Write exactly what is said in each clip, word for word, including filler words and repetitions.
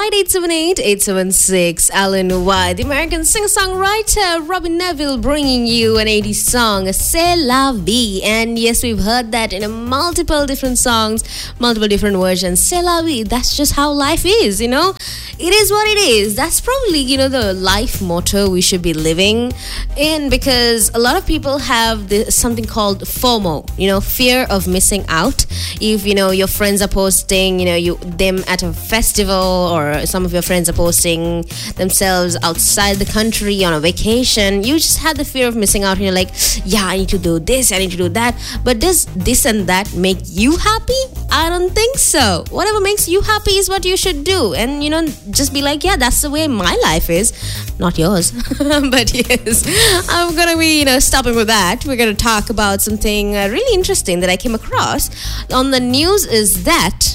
Light eight seven eight, eight seven six. Alan White, the American singer-songwriter Robin Neville, bringing you an eighties song, C'est la vie. And yes, we've heard that in a multiple different songs, multiple different versions. C'est la vie, that's just how life is, you know. It is what it is. That's probably, you know, the life motto we should be living in, because a lot of people have this, something called FOMO, you know, fear of missing out. If, you know, your friends are posting, you know, you them at a festival, or some of your friends are posting themselves outside the country on a vacation, you just have the fear of missing out, and you're like, yeah, I need to do this, I need to do that. But does this and that make you happy? I don't think so. Whatever makes you happy is what you should do. And, you know, just be like, yeah, that's the way my life is, not yours. But yes, I'm gonna be, you know, stopping with that. We're gonna talk about something uh, really interesting that I came across on the news, is that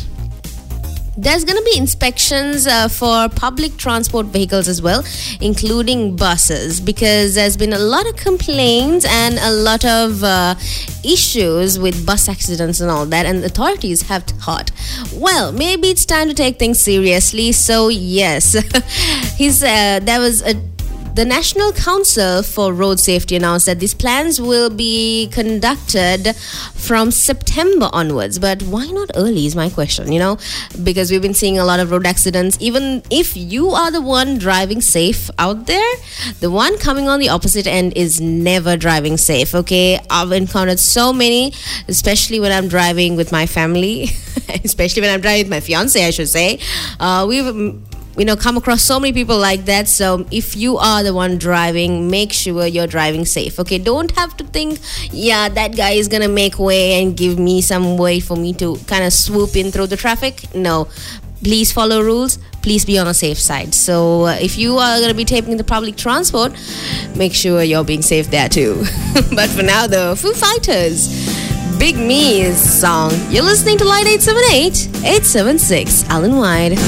there's going to be inspections uh, for public transport vehicles as well, including buses, because there's been a lot of complaints and a lot of uh, issues with bus accidents and all that, and authorities have thought, well, maybe it's time to take things seriously. So yes, he's uh, there was a The National Council for Road Safety announced that these plans will be conducted from September onwards. But why not early is my question, you know, because we've been seeing a lot of road accidents. Even if you are the one driving safe out there, the one coming on the opposite end is never driving safe, okay? I've encountered so many, especially when I'm driving with my family, especially when I'm driving with my fiance, I should say. Uh, we've you know, come across so many people like that. So if you are the one driving, make sure you're driving safe, okay? Don't have to think, yeah, that guy is gonna make way and give me some way for me to kind of swoop in through the traffic. No, please follow rules. Please be on a safe side. So uh, if you are gonna be taking the public transport, make sure you're being safe there too. But for now, the Foo Fighters, Big Me's song. You're listening to Light eight seven eight, eight seven six, Alan White.